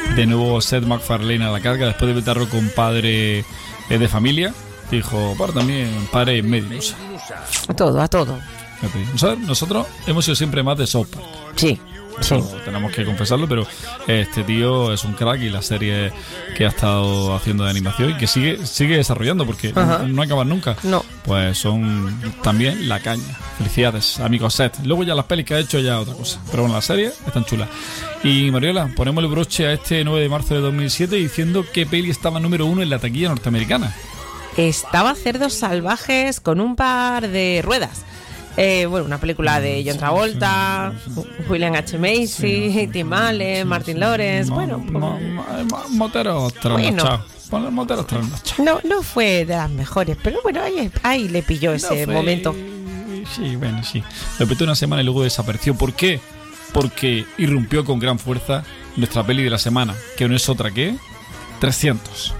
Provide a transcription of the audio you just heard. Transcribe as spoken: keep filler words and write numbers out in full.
De nuevo Seth MacFarlane a la carga, después de vetarlo con Padre eh, de Familia. Dijo, para también Padre en medio. A todo, a todo. Nosotros, nosotros hemos sido siempre más de South Park. Sí. Sí. Tenemos que confesarlo, pero este tío es un crack y la serie que ha estado haciendo de animación y que sigue sigue desarrollando porque no, no acaban nunca. No. Pues son también la caña. Felicidades, amigo Seth. Luego ya las pelis que ha hecho ya otra cosa. Pero bueno, las series están chulas. Y Mariola, ponemos el broche a este nueve de marzo de dos mil siete diciendo qué peli estaba número uno en la taquilla norteamericana. Estaba Cerdos Salvajes con un par de ruedas. Eh, bueno, una película de John Travolta, William H. Macy, sí, Tim Allen, Martin Lawrence. Mo, bueno, mo, mo, moteros trasnochados. Bueno, moteros trasnochados. No, no fue de las mejores, pero bueno, ahí, ahí le pilló ese no momento. Sí, bueno, sí. Lo petó una semana y luego desapareció. ¿Por qué? Porque irrumpió con gran fuerza nuestra peli de la semana, que no es otra que trescientos.